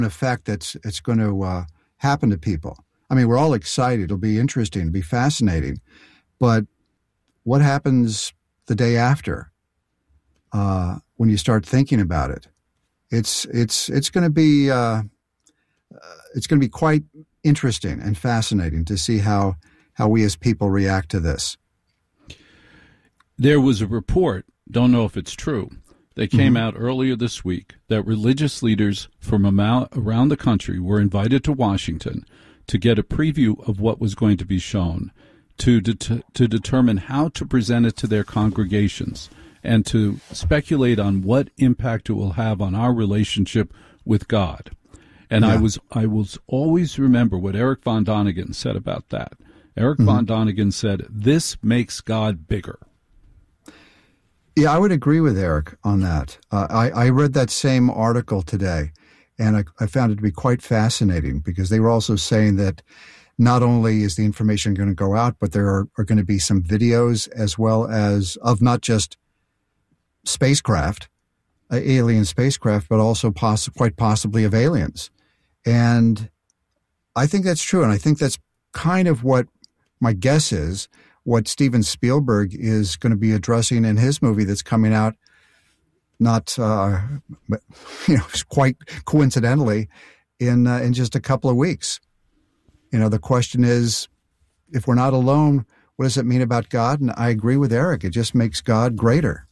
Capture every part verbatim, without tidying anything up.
effect that's it's going to uh, happen to people. I mean, we're all excited. It'll be interesting. It'll be fascinating. But what happens the day after uh, when you start thinking about it? It's it's it's going to be uh, it's going to be quite interesting and fascinating to see how how we as people react to this. There was a report, don't know if it's true, that came Mm-hmm. out earlier this week that religious leaders from amou- around the country were invited to Washington to get a preview of what was going to be shown, to det- to determine how to present it to their congregations, and to speculate on what impact it will have on our relationship with God. And Yeah. I was I will always remember what Eric von Donigan said about that. Eric Mm-hmm. von Donigan said, "This makes God bigger." Yeah, I would agree with Eric on that. Uh, I, I read that same article today, and I, I found it to be quite fascinating because they were also saying that not only is the information going to go out, but there are, are going to be some videos as well as of not just spacecraft, uh, alien spacecraft, but also poss- quite possibly of aliens. And I think that's true, and I think that's kind of what my guess is, what Steven Spielberg is going to be addressing in his movie that's coming out, not uh, you know, quite coincidentally, in uh, in just a couple of weeks. You know, the question is, if we're not alone, what does it mean about God? And I agree with Eric; it just makes God greater.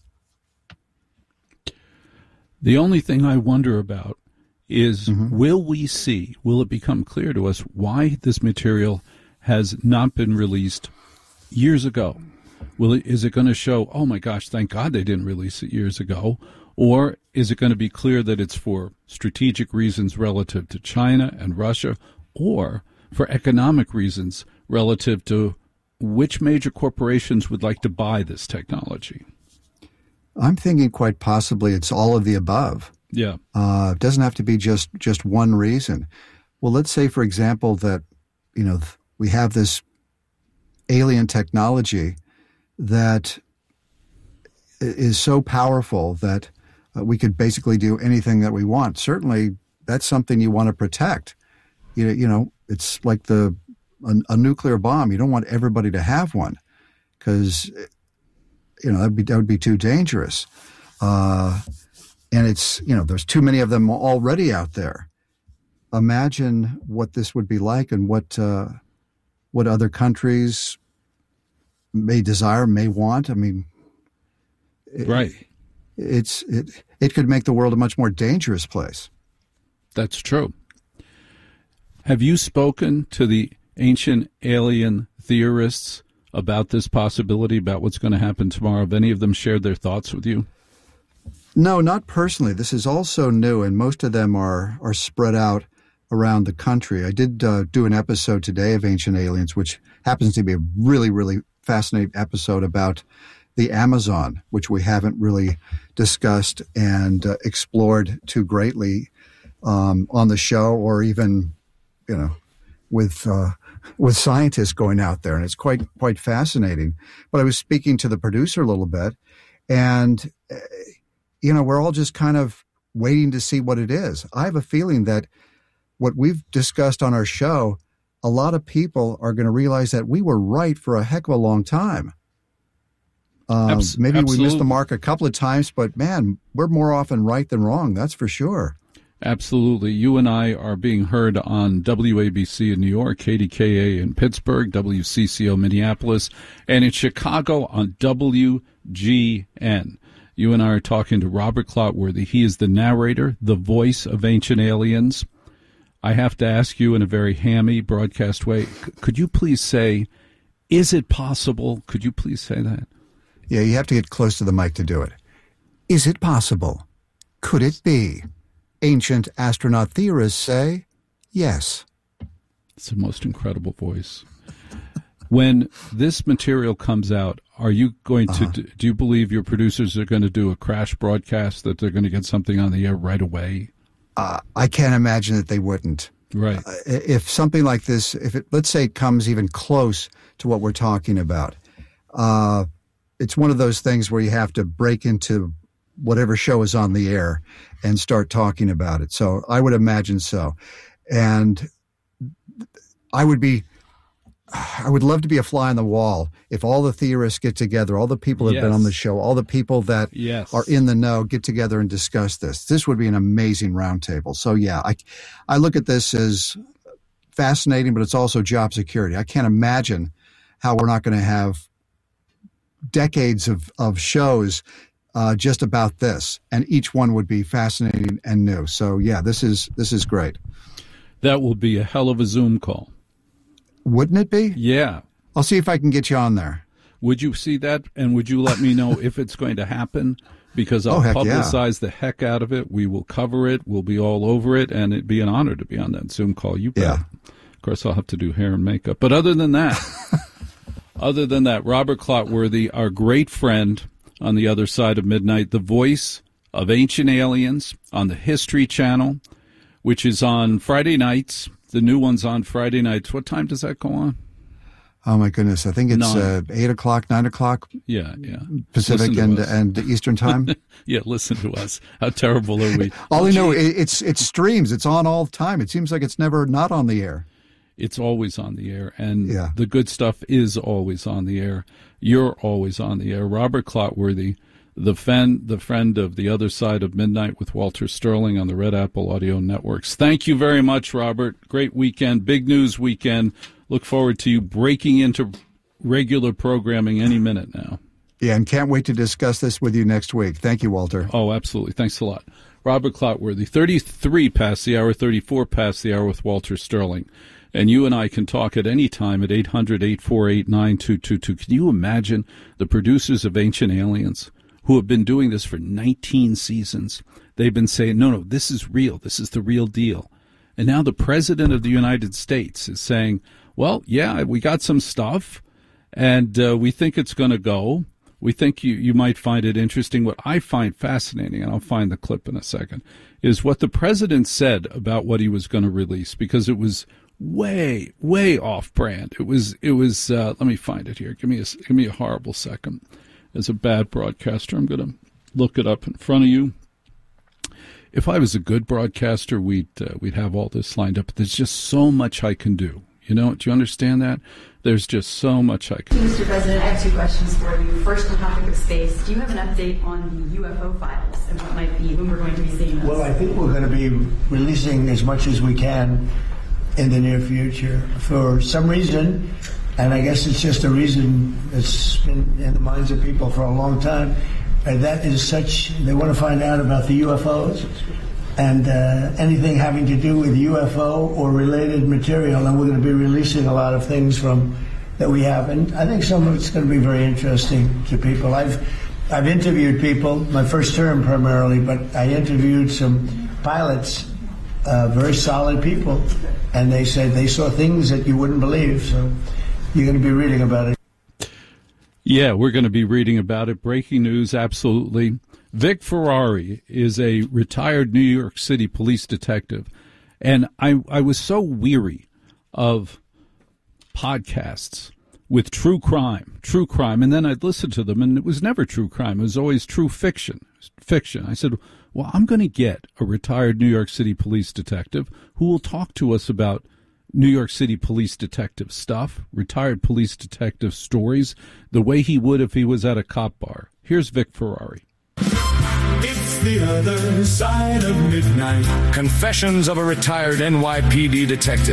The only thing I wonder about is, Mm-hmm. will we see, will it become clear to us why this material has not been released years ago? Will it, is it going to show, oh my gosh, thank God they didn't release it years ago? Or is it going to be clear that it's for strategic reasons relative to China and Russia, or for economic reasons relative to which major corporations would like to buy this technology? I'm thinking quite possibly it's all of the above. Yeah. Uh, it doesn't have to be just, just one reason. Well, let's say, for example, that, you know, we have this alien technology that is so powerful that uh, we could basically do anything that we want. Certainly, that's something you want to protect. You, you know, it's like the a, a nuclear bomb. You don't want everybody to have one because, you know, that'd be, that would be too dangerous. Uh, and it's, you know, there's too many of them already out there. Imagine what this would be like and what uh, what other countries may desire, may want. I mean, it, Right. It's it it could make the world a much more dangerous place. That's true. Have you spoken to the ancient alien theorists about this possibility, about what's going to happen tomorrow? Have any of them shared their thoughts with you? No, not personally. This is all so new, and most of them are are spread out around the country. I did uh, do an episode today of Ancient Aliens, which happens to be a really, really fascinating episode about the Amazon, which we haven't really discussed and uh, explored too greatly um, on the show, or even, you know, with uh, with scientists going out there, and it's quite quite fascinating. But I was speaking to the producer a little bit, and uh, you know, we're all just kind of waiting to see what it is. I have a feeling that what we've discussed on our show, a lot of people are going to realize that we were right for a heck of a long time. Um, Abs- maybe absolutely. we missed the mark a couple of times, but man, we're more often right than wrong. That's for sure. Absolutely. You and I are being heard on W A B C in New York, K D K A in Pittsburgh, W C C O Minneapolis, and in Chicago on W G N. You and I are talking to Robert Clotworthy. He is the narrator, the voice of Ancient Aliens. I have to ask you in a very hammy broadcast way, c- could you please say, is it possible? Could you please say that? Yeah, you have to get close to the mic to do it. Is it possible? Could it be? Ancient astronaut theorists say yes. It's the most incredible voice. When this material comes out, are you going to, Uh-huh. do you believe your producers are going to do a crash broadcast, that they're going to get something on the air right away? Uh, I can't imagine that they wouldn't. Right. Uh, if something like this, if it, let's say it comes even close to what we're talking about, uh, it's one of those things where you have to break into whatever show is on the air and start talking about it. So I would imagine so. And I would be, I would love to be a fly on the wall if all the theorists get together, all the people that have Yes. been on the show, all the people that Yes. are in the know get together and discuss this. This would be an amazing roundtable. So yeah, I, I look at this as fascinating, but it's also job security. I can't imagine how we're not going to have decades of, of shows uh, just about this, and each one would be fascinating and new. So yeah, this is this is great. That will be a hell of a Zoom call. Wouldn't it be? Yeah. I'll see if I can get you on there. Would you see that? And would you let me know if it's going to happen? Because I'll Oh, heck publicize the heck out of it. We will cover it. We'll be all over it. And it'd be an honor to be on that Zoom call. You bet. Yeah. Of course, I'll have to do hair and makeup. But other than that, other than that, Robert Clotworthy, our great friend on the other side of midnight, the voice of Ancient Aliens on the History Channel, which is on Friday nights. The new one's on Friday nights. What time does that go on? Oh my goodness! I think it's Nine. uh, eight o'clock, nine o'clock Yeah, yeah. Pacific Listen and to us. and Eastern time. Yeah, listen to us. How terrible are we? All I know, it, it's it streams. It's on all the time. It seems like it's never not on the air. It's always on the air, and Yeah. the good stuff is always on the air. You're always on the air. Robert Clotworthy, the friend, the friend of The Other Side of Midnight with Walter Sterling on the Red Apple Audio Networks. Thank you very much, Robert. Great weekend, big news weekend. Look forward to you breaking into regular programming any minute now. Yeah, and can't wait to discuss this with you next week. Thank you, Walter. Oh, absolutely. Thanks a lot. Robert Clotworthy, thirty-three past the hour, thirty-four past the hour with Walter Sterling. And you and I can talk at any time at eight hundred, eight four eight, nine two two two. Can you imagine the producers of Ancient Aliens who have been doing this for nineteen seasons? They've been saying, no, no, this is real. This is the real deal. And now the President of the United States is saying, well, yeah, we got some stuff, and uh, we think it's going to go. We think you, you might find it interesting. What I find fascinating, and I'll find the clip in a second, is what the president said about what he was going to release, because it was way, way off brand. It was, it was. Uh, let me find it here. Give me a, give me a horrible second. As a bad broadcaster, I'm going to look it up in front of you. If I was a good broadcaster, we'd uh, we'd have all this lined up. But there's just so much I can do. You know, do you understand that? There's just so much I can do. Mister President, I have two questions for you. First, on the topic of space, do you have an update on the U F O files and what might be, when we're going to be seeing those? Well, I think we're going to be releasing as much as we can in the near future. For some reason, and I guess it's just a reason that's been in the minds of people for a long time, and that is such, they want to find out about the U F Os and uh, anything having to do with U F O or related material, and we're going to be releasing a lot of things from that we have, and I think some of it's going to be very interesting to people. I've I've interviewed people, my first term primarily, but I interviewed some pilots, uh, very solid people, and they said they saw things that you wouldn't believe, so you're going to be reading about it. Yeah, we're going to be reading about it. Breaking news, absolutely. Vic Ferrari is a retired New York City police detective, and I, I was so weary of podcasts with true crime, true crime, and then I'd listen to them, and it was never true crime. It was always true fiction, fiction. I said, well, I'm going to get a retired New York City police detective who will talk to us about New York City police detective stuff, retired police detective stories, the way he would if he was at a cop bar. Here's Vic Ferrari. It's the other side of midnight. Confessions of a retired N Y P D detective.